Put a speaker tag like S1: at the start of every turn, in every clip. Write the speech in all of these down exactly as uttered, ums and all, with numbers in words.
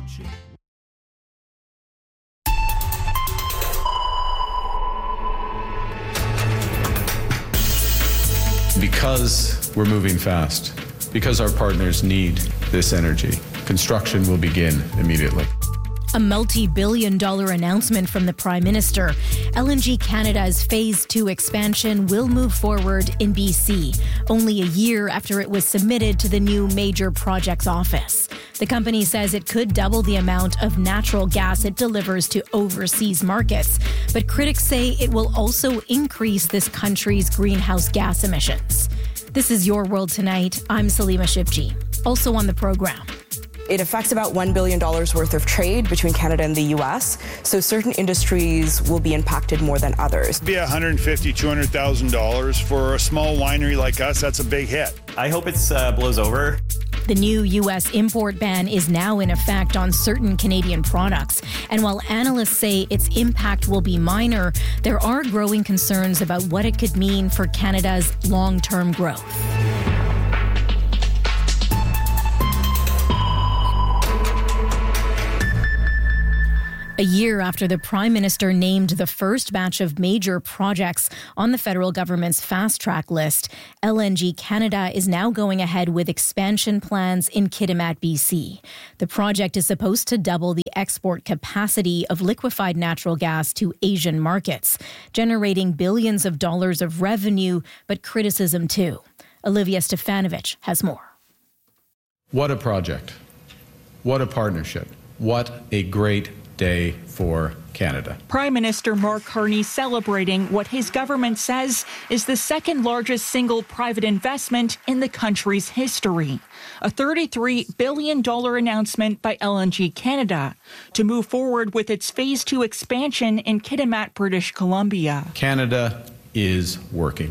S1: Because we're moving fast, because our partners need this energy, construction will begin immediately.
S2: A multi-billion dollar announcement from the Prime Minister. L N G Canada's Phase two expansion will move forward in B C, only a year after it was submitted to the new Major Projects Office. The company says it could double the amount of natural gas it delivers to overseas markets, but critics say it will also increase this country's greenhouse gas emissions. This is Your World Tonight. I'm Salima Shivji. Also on the program.
S3: It affects about one billion dollars worth of trade between Canada and the U S, so certain industries will be impacted more than others.
S4: It'd be one hundred fifty thousand dollars, two hundred thousand dollars for a small winery like us. That's a big hit.
S5: I hope it uh, blows over.
S2: The new U S import ban is now in effect on certain Canadian products. And while analysts say its impact will be minor, there are growing concerns about what it could mean for Canada's long-term growth. A year after the Prime Minister named the first batch of major projects on the federal government's fast-track list, L N G Canada is now going ahead with expansion plans in Kitimat, B C. The project is supposed to double the export capacity of liquefied natural gas to Asian markets, generating billions of dollars of revenue, but criticism too. Olivia Stefanovic has more.
S1: What a project. What a partnership. What a great day for Canada.
S6: Prime Minister Mark Carney celebrating what his government says is the second largest single private investment in the country's history. A thirty-three billion dollars announcement by L N G Canada to move forward with its Phase two expansion in Kitimat, British Columbia.
S1: Canada is working.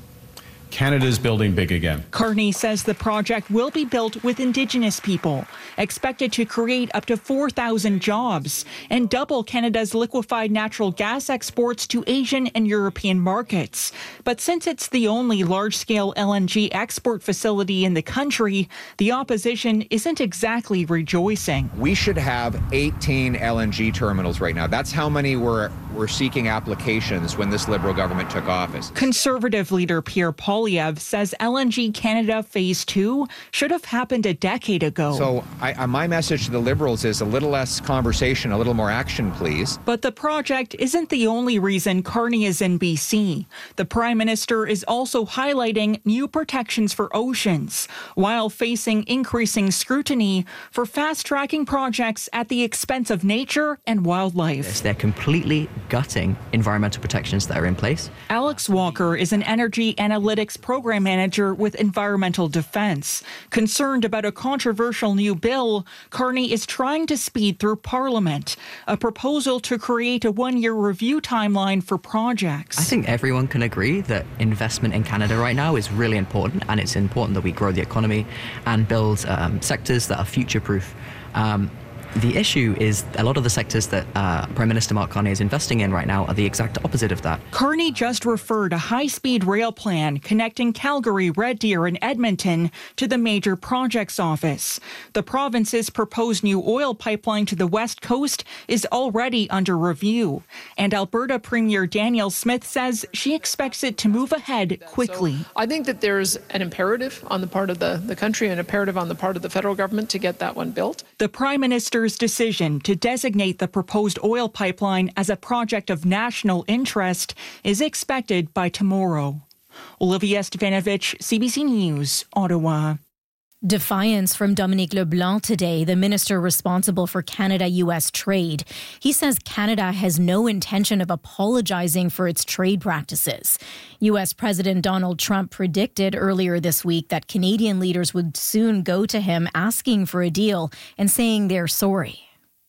S1: Canada's building big again.
S6: Carney says the project will be built with Indigenous people, expected to create up to four thousand jobs and double Canada's liquefied natural gas exports to Asian and European markets. But since it's the only large-scale L N G export facility in the country, the opposition isn't exactly rejoicing.
S7: We should have eighteen L N G terminals right now. That's how many were, were seeking applications when this Liberal government took office.
S6: Conservative leader Pierre Poilievre says L N G Canada Phase two should have happened a decade ago.
S7: So I, my message to the Liberals is a little less conversation, a little more action, please.
S6: But the project isn't the only reason Carney is in B C. The Prime Minister is also highlighting new protections for oceans, while facing increasing scrutiny for fast-tracking projects at the expense of nature and wildlife.
S8: They're completely gutting environmental protections that are in place.
S6: Alex Walker is an energy analytics program manager with Environmental Defence. Concerned about a controversial new bill, Carney is trying to speed through Parliament, a proposal to create a one-year review timeline for projects.
S8: I think everyone can agree that investment in Canada right now is really important, and it's important that we grow the economy and build um, sectors that are future-proof. Um, The issue is a lot of the sectors that uh, Prime Minister Mark Carney is investing in right now are the exact opposite of that.
S6: Carney just referred a high-speed rail plan connecting Calgary, Red Deer and Edmonton to the Major Projects Office. The province's proposed new oil pipeline to the West Coast is already under review. And Alberta Premier Danielle Smith says she expects it to move ahead quickly.
S9: So I think that there's an imperative on the part of the, the country, an imperative on the part of the federal government to get that one built.
S6: The Prime Minister's decision to designate the proposed oil pipeline as a project of national interest is expected by tomorrow. Olivia Stefanovic, C B C News, Ottawa.
S2: Defiance from Dominic LeBlanc today, the minister responsible for Canada-U S trade. He says Canada has no intention of apologizing for its trade practices. U S President Donald Trump predicted earlier this week that Canadian leaders would soon go to him asking for a deal and saying they're sorry.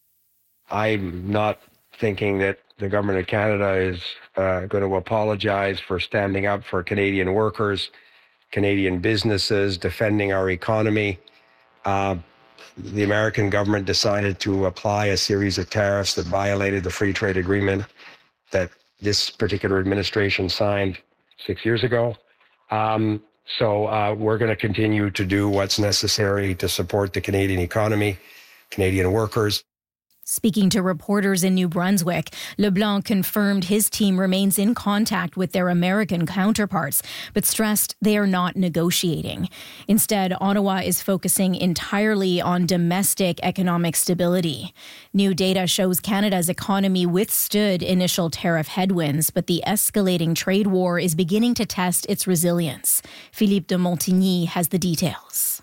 S10: I'm not thinking that the government of Canada is uh, going to apologize for standing up for Canadian workers, Canadian businesses, defending our economy. Uh, the American government decided to apply a series of tariffs that violated the free trade agreement that this particular administration signed six years ago. Um, so uh, we're going to continue to do what's necessary to support the Canadian economy. Canadian workers.
S2: Speaking to reporters in New Brunswick, LeBlanc confirmed his team remains in contact with their American counterparts, but stressed they are not negotiating. Instead, Ottawa is focusing entirely on domestic economic stability. New data shows Canada's economy withstood initial tariff headwinds, but the escalating trade war is beginning to test its resilience. Philippe de Montigny has the details.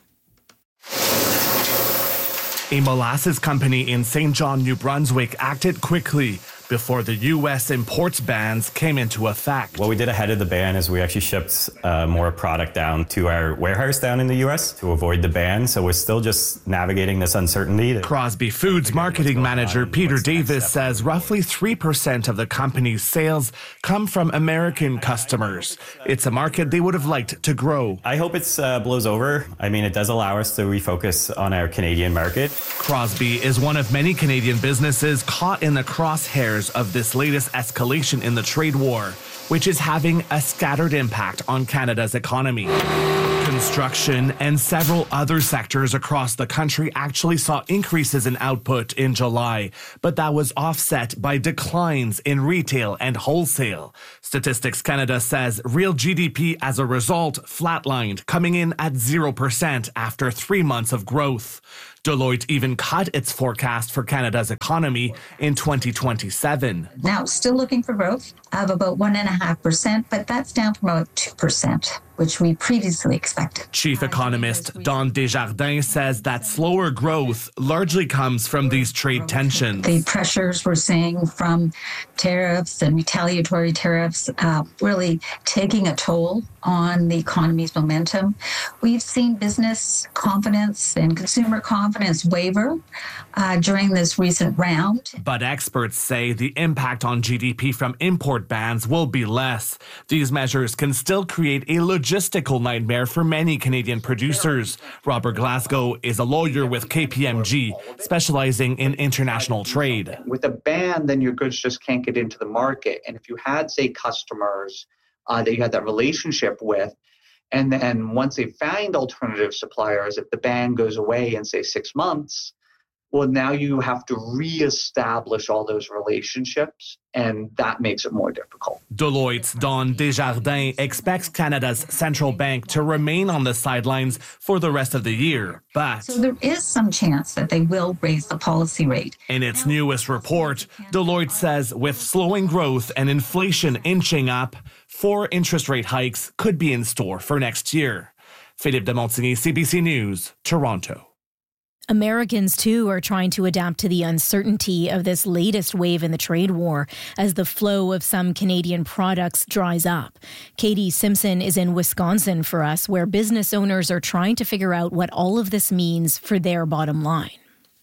S11: A molasses company in Saint John, New Brunswick acted quickly before the U S imports bans came into effect.
S5: What we did ahead of the ban is we actually shipped uh, more product down to our warehouse down in the U S to avoid the ban. So we're still just navigating this uncertainty.
S11: Crosby Foods marketing manager Peter Davis says roughly three percent of the company's sales come from American customers. It's a market they would have liked to grow.
S5: I hope it uh, blows over. I mean, it does allow us to refocus on our Canadian market.
S11: Crosby is one of many Canadian businesses caught in the crosshairs of this latest escalation in the trade war, which is having a scattered impact on Canada's economy. Construction and several other sectors across the country actually saw increases in output in July, but that was offset by declines in retail and wholesale. Statistics Canada says real G D P as a result flatlined, coming in at zero percent after three months of growth. Deloitte even cut its forecast for Canada's economy in twenty twenty-seven.
S12: Now, still looking for growth of about one point five percent, but that's down from about two percent, which we previously expected.
S11: Chief economist Don Desjardins says that slower growth largely comes from these trade tensions.
S12: The pressures we're seeing from tariffs and retaliatory tariffs uh, really taking a toll on the economy's momentum. We've seen business confidence and consumer confidence waver uh, during this recent round.
S11: But experts say the impact on G D P from import bans will be less. These measures can still create a logistical nightmare for many Canadian producers. Robert Glasgow is a lawyer with K P M G, specializing in international trade.
S13: With a ban, then your goods just can't get into the market. And if you had, say, customers uh, that you had that relationship with, and then once they find alternative suppliers, if the ban goes away in, say, six months, well, now you have to reestablish all those relationships, and that makes it more difficult.
S11: Deloitte's Don Desjardins expects Canada's central bank to remain on the sidelines for the rest of the year, but...
S12: So there is some chance that they will raise the policy rate.
S11: In its newest report, Deloitte says with slowing growth and inflation inching up, four interest rate hikes could be in store for next year. Philippe de Montigny, C B C News, Toronto.
S2: Americans, too, are trying to adapt to the uncertainty of this latest wave in the trade war as the flow of some Canadian products dries up. Katie Simpson is in Wisconsin for us, where business owners are trying to figure out what all of this means for their bottom line.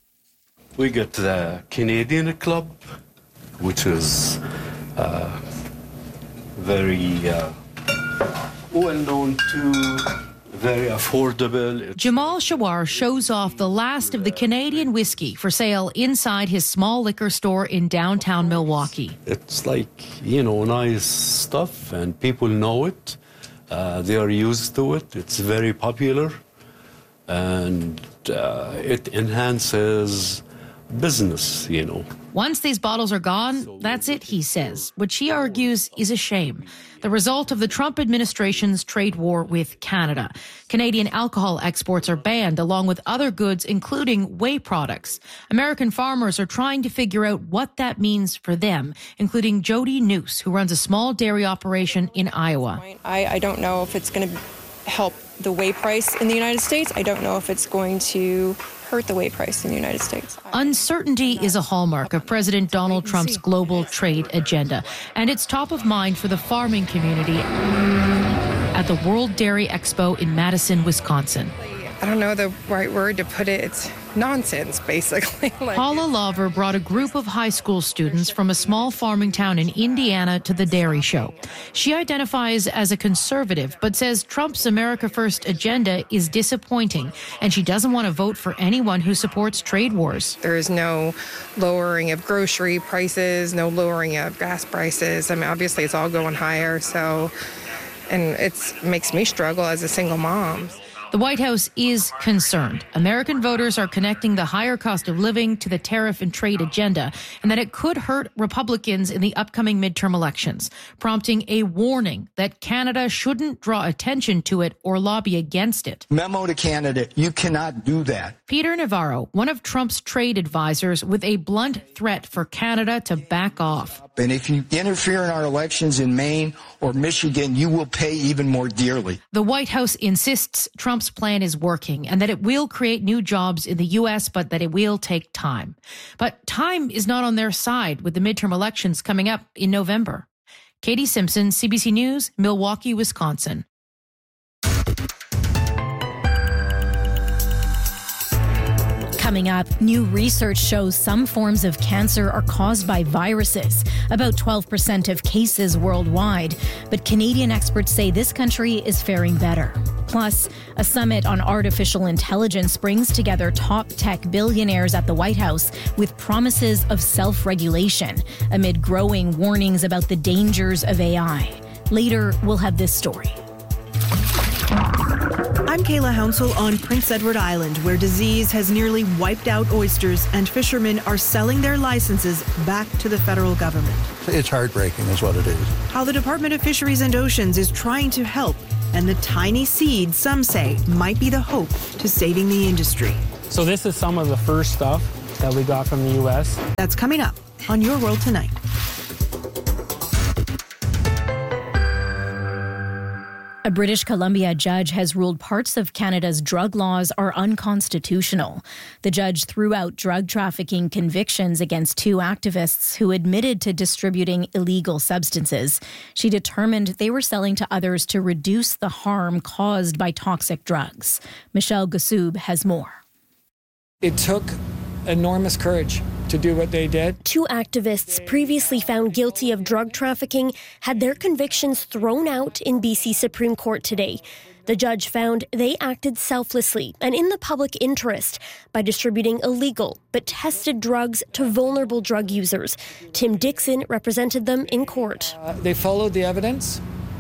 S14: We got the Canadian Club, which is uh, very uh, well known to... very affordable.
S15: Jamal Shawar shows off the last of the Canadian whiskey for sale inside his small liquor store in downtown Milwaukee.
S14: It's like, you know, nice stuff and people know it. Uh, they are used to it. It's very popular and uh, it enhances business, you know.
S15: Once these bottles are gone, that's it, he says, which he argues is a shame. The result of the Trump administration's trade war with Canada. Canadian alcohol exports are banned along with other goods, including whey products. American farmers are trying to figure out what that means for them, including Jody Noose, who runs a small dairy operation in Iowa.
S16: I, I don't know if it's going to help the whey price in the United States. I don't know if it's going to hurt the whey price in the United States.
S15: Uncertainty is a hallmark of President Donald Trump's global trade agenda, and it's top of mind for the farming community at the World Dairy Expo in Madison, Wisconsin.
S17: I don't know the right word to put it. It's nonsense, basically.
S15: Like, Paula Lover brought a group of high school students from a small farming town in Indiana to the dairy show. She identifies as a conservative, but says Trump's America First agenda is disappointing, and she doesn't want to vote for anyone who supports trade wars.
S17: There is no lowering of grocery prices, no lowering of gas prices. I mean, obviously, it's all going higher, so, and it makes me struggle as a single mom.
S15: The White House is concerned. American voters are connecting the higher cost of living to the tariff and trade agenda, and that it could hurt Republicans in the upcoming midterm elections, prompting a warning that Canada shouldn't draw attention to it or lobby against it.
S18: Memo to Canada, you cannot do that.
S15: Peter Navarro, one of Trump's trade advisors, with a blunt threat for Canada to back off.
S18: And if you interfere in our elections in Maine or Michigan, you will pay even more dearly.
S15: The White House insists Trump's plan is working and that it will create new jobs in the U S, but that it will take time. But time is not on their side with the midterm elections coming up in November. Katie Simpson, C B C News, Milwaukee, Wisconsin.
S2: Coming up, new research shows some forms of cancer are caused by viruses, about twelve percent of cases worldwide. But Canadian experts say this country is faring better. Plus, a summit on artificial intelligence brings together top tech billionaires at the White House with promises of self-regulation amid growing warnings about the dangers of A I. Later, we'll have this story.
S19: I'm Kayla Hounsell on Prince Edward Island, where disease has nearly wiped out oysters and fishermen are selling their licenses back to the federal government.
S20: It's heartbreaking is what it is.
S19: How the Department of Fisheries and Oceans is trying to help, and the tiny seed, some say, might be the hope to saving the industry.
S21: So this is some of the first stuff that we got from the U S.
S19: That's coming up on Your World Tonight.
S2: A British Columbia judge has ruled parts of Canada's drug laws are unconstitutional. The judge threw out drug trafficking convictions against two activists who admitted to distributing illegal substances. She determined they were selling to others to reduce the harm caused by toxic drugs. Michelle Gassoub has more.
S22: It took enormous courage to do what they did.
S23: Two activists previously found guilty of drug trafficking had their convictions thrown out in B C Supreme Court today. The judge found they acted selflessly and in the public interest by distributing illegal but tested drugs to vulnerable drug users. Tim Dixon represented them in court.
S22: Uh, they followed the evidence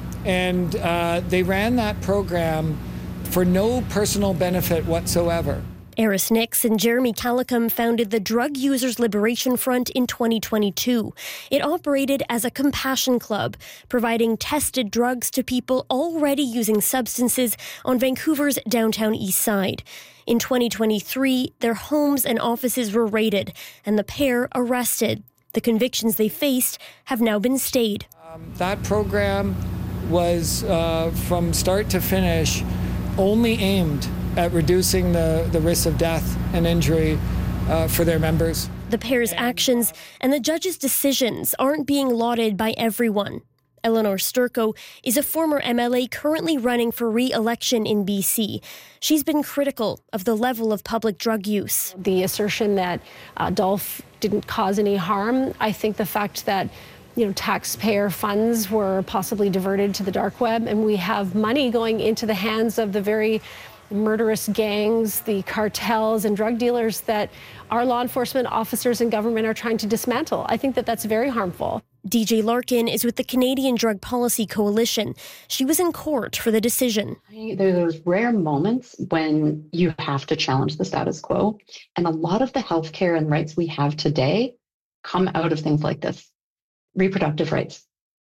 S22: and uh, they ran that program for no personal benefit whatsoever.
S23: Eris Nix and Jeremy Calicum founded the Drug Users Liberation Front in twenty twenty-two. It operated as a compassion club, providing tested drugs to people already using substances on Vancouver's downtown east side. In twenty twenty-three, their homes and offices were raided, and the pair arrested. The convictions they faced have now been stayed.
S22: Um, that program was, uh, from start to finish, only aimed at reducing the, the risk of death and injury uh, for their members.
S23: The pair's actions and the judge's decisions aren't being lauded by everyone. Eleanor Sturko is a former M L A currently running for re-election in B C. She's been critical of the level of public drug use.
S24: The assertion that uh, Dolph didn't cause any harm, I think the fact that you know, taxpayer funds were possibly diverted to the dark web, and we have money going into the hands of the very murderous gangs, the cartels and drug dealers that our law enforcement officers and government are trying to dismantle. I think that that's very harmful.
S23: D J Larkin is with the Canadian Drug Policy Coalition. She was in court for the decision.
S25: There are those rare moments when you have to challenge the status quo. And a lot of the healthcare and rights we have today come out of things like this. Reproductive rights,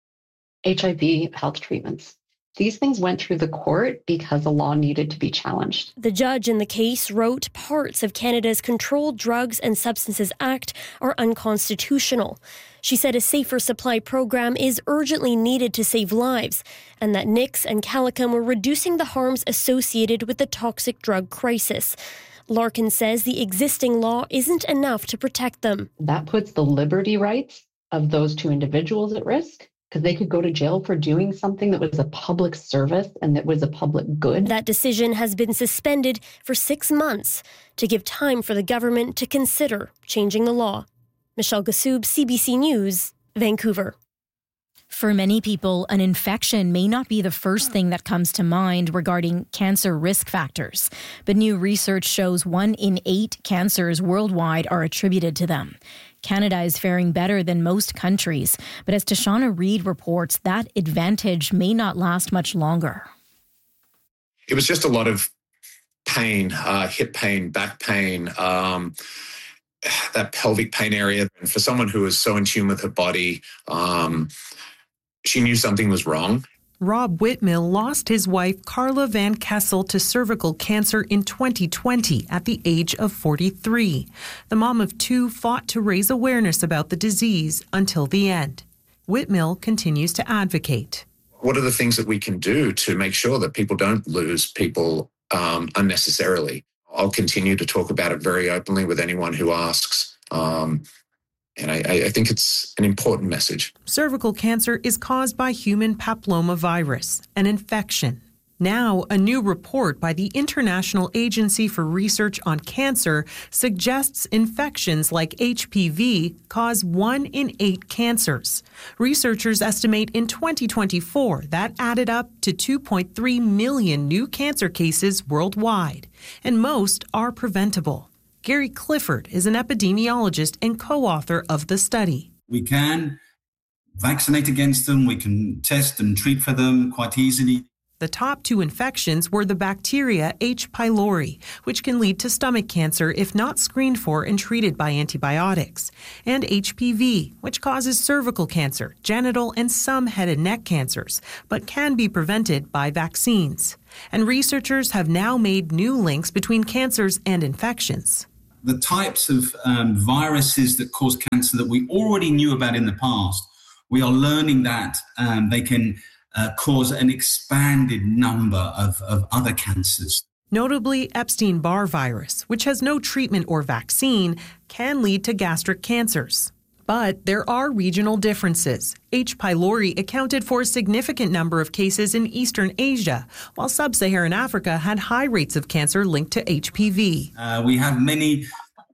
S25: H I V health treatments. These things went through the court because the law needed to be challenged.
S23: The judge in the case wrote parts of Canada's Controlled Drugs and Substances Act are unconstitutional. She said a safer supply program is urgently needed to save lives, and that Nix and Calicum were reducing the harms associated with the toxic drug crisis. Larkin says the existing law isn't enough to protect them.
S25: That puts the liberty rights of those two individuals at risk, because they could go to jail for doing something that was a public service and that was a public good.
S23: That decision has been suspended for six months to give time for the government to consider changing the law. Michelle Gassoub, C B C News, Vancouver.
S2: For many people, an infection may not be the first thing that comes to mind regarding cancer risk factors, but new research shows one in eight cancers worldwide are attributed to them. Canada is faring better than most countries, but as Tashana Reid reports, that advantage may not last much longer.
S26: It was just a lot of
S1: pain, uh, hip pain, back pain, um, that pelvic pain area. And for someone who was so in tune with her body, um, she knew something was wrong.
S3: Rob Whitmill lost his wife, Carla Van Kessel, to cervical cancer in twenty twenty at the age of forty-three. The mom of two fought to raise awareness about the disease until the end. Whitmill continues to advocate.
S1: What are the things that we can do to make sure that people don't lose people um, unnecessarily? I'll continue to talk about it very openly with anyone who asks. Um, And I, I think it's an important message.
S3: Cervical cancer is caused by human papillomavirus, an infection. Now, a new report by the International Agency for Research on Cancer suggests infections like H P V cause one in eight cancers. Researchers estimate in twenty twenty-four that added up to two point three million new cancer cases worldwide, and most are preventable. Gary Clifford is an epidemiologist and co-author of the study.
S4: We can vaccinate against them. We can test and treat for them quite easily.
S3: The top two infections were the bacteria H. pylori, which can lead to stomach cancer if not screened for and treated by antibiotics, and H P V, which causes cervical cancer, genital, and some head and neck cancers, but can be prevented by vaccines. And researchers have now made new links between cancers and infections.
S4: The types of um, viruses that cause cancer that we already knew about in the past, we are learning that um, they can uh, cause an expanded number of, of other cancers.
S3: Notably, Epstein-Barr virus, which has no treatment or vaccine, can lead to gastric cancers. But there are regional differences. H. pylori accounted for a significant number of cases in Eastern Asia, while sub-Saharan Africa had high rates of cancer linked to H P V.
S4: Uh, we have many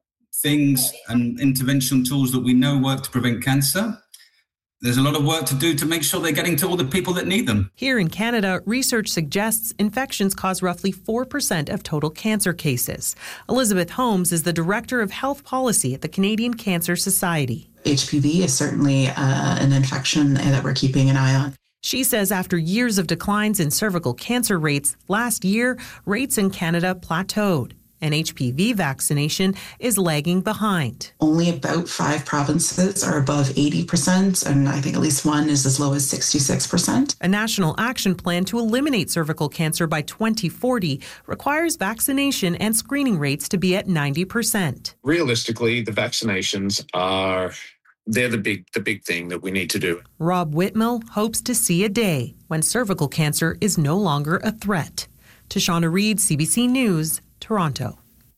S4: things and intervention tools that we know work to prevent cancer. There's a lot of work to do to make sure they're getting to all the people that need them.
S3: Here in Canada, research suggests infections cause roughly four percent of total cancer cases. Elizabeth Holmes is the Director of Health Policy at the Canadian Cancer Society.
S7: H P V is certainly uh, an infection that we're keeping an eye on.
S3: She says after years of declines in cervical cancer rates, last year, rates in Canada plateaued, and H P V vaccination is lagging behind.
S7: Only about five provinces are above eighty percent, and I think at least one is as low as sixty-six percent.
S3: A national action plan to eliminate cervical cancer by twenty forty requires vaccination and screening rates to be at ninety percent.
S1: Realistically, the vaccinations are, they're the big, the big thing that we need to do.
S3: Rob Whitmill hopes to see a day when cervical cancer is no longer a threat. Tashana Reid, C B C News, Toronto.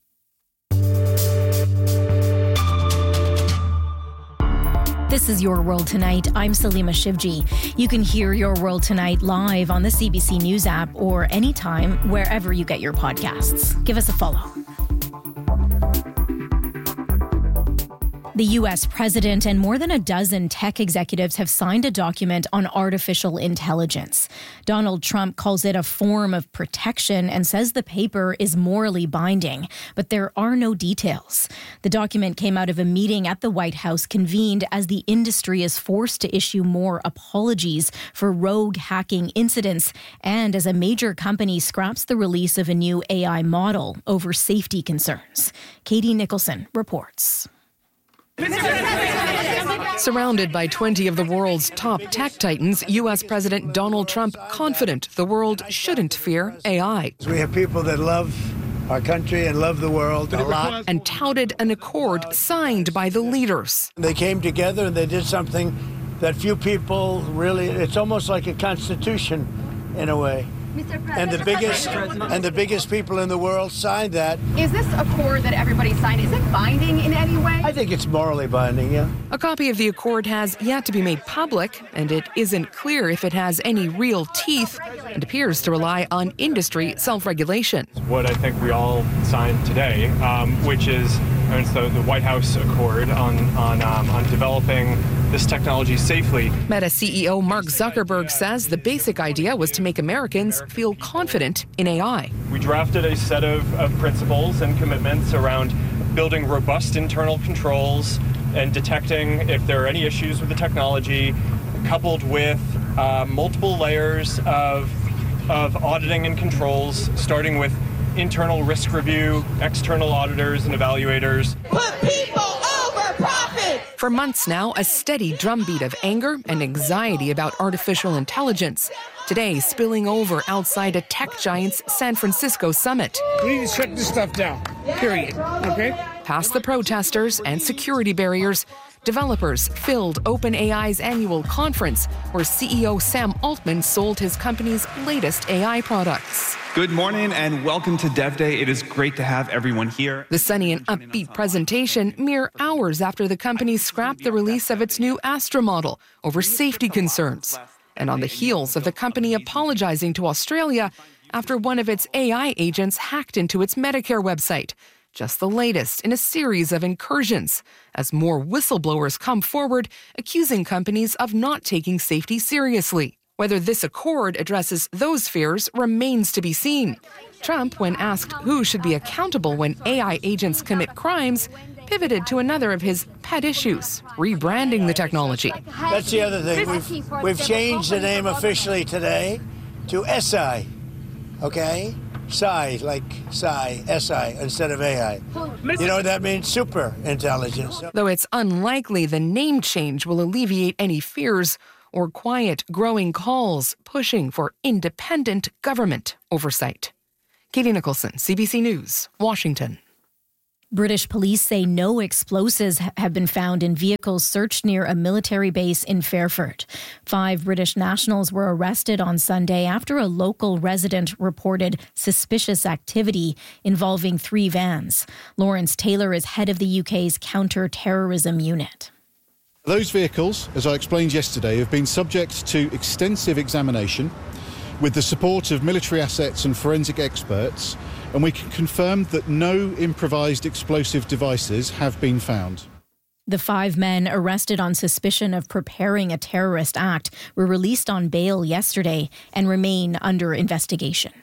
S2: This is Your World Tonight. I'm Salima Shivji. You can hear Your World Tonight live on the C B C News app or anytime wherever you get your podcasts. Give us a follow. The U S president and more than a dozen tech executives have signed a document on artificial intelligence. Donald Trump calls it a form of protection and says the paper is morally binding, but there are no details. The document came out of a meeting at the White House convened as the industry is forced to issue more apologies for rogue hacking incidents and as a major company scraps the release of a new A I model over safety concerns. Katie Nicholson reports.
S8: Surrounded by twenty of the world's top tech titans, U S President Donald Trump confident the world shouldn't fear A I.
S26: We have people that love our country and love the world a lot.
S8: And touted an accord signed by the leaders.
S26: They came together and they did something that few people really, it's almost like a constitution in a way. And the biggest and the biggest people in the world signed that.
S27: Is this accord that everybody signed, is it binding in any way?
S26: I think it's morally binding, yeah.
S8: A copy of the accord has yet to be made public, and it isn't clear if it has any real teeth and appears to rely on industry self-regulation.
S28: What I think we all signed today, um, which is it's the, the White House Accord on, on, um, on developing this technology safely.
S8: Meta C E O Mark Zuckerberg says the basic idea was to make Americans feel confident in A I.
S28: We drafted a set of, of principles and commitments around building robust internal controls and detecting if there are any issues with the technology, coupled with uh, multiple layers of, of auditing and controls, starting with internal risk review, external auditors and evaluators.
S5: Put people over profit!
S8: For months now, a steady drumbeat of anger and anxiety about artificial intelligence. Today, spilling over outside a tech giant's San Francisco summit.
S6: We need to shut this stuff down, period, okay?
S8: Past the protesters and security barriers, developers filled OpenAI's annual conference, where C E O Sam Altman sold his company's latest A I products.
S9: Good morning and welcome to Dev Day. It is great to have everyone here.
S8: The sunny and upbeat presentation mere hours after the company scrapped the release of its new Astra model over safety concerns. And on the heels of the company apologizing to Australia after one of its A I agents hacked into its Medicare website. Just the latest in a series of incursions, as more whistleblowers come forward accusing companies of not taking safety seriously. Whether this accord addresses those fears remains to be seen. Trump, when asked who should be accountable when A I agents commit crimes, pivoted to another of his pet issues, rebranding the technology.
S26: That's the other thing. We've, we've changed the name officially today to S I, okay? S I, like S I, S I, instead of A I. You know what that means? Super intelligence.
S8: Though it's unlikely the name change will alleviate any fears or quiet growing calls pushing for independent government oversight. Katie Nicholson, C B C News, Washington.
S2: British police say no explosives have been found in vehicles searched near a military base in Fairford. Five British nationals were arrested on Sunday after a local resident reported suspicious activity involving three vans. Lawrence Taylor is head of the U K's counter-terrorism unit.
S10: Those vehicles, as I explained yesterday, have been subject to extensive examination with the support of military assets and forensic experts, and we can confirm that no improvised explosive devices have been found.
S2: The five men arrested on suspicion of preparing a terrorist act were released on bail yesterday and remain under investigation.